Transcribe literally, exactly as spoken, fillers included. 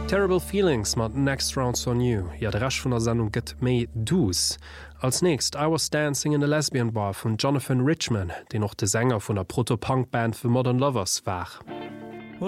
Terrible Feelings mat Next Round on You. Ja der rasch vun der Sendung gëtt méi dus. Als nächst I Was Dancing in a Lesbian Bar vun Jonathan Richman, de noch de Sänger vun der Proto-Punk-Band für Modern Lovers war.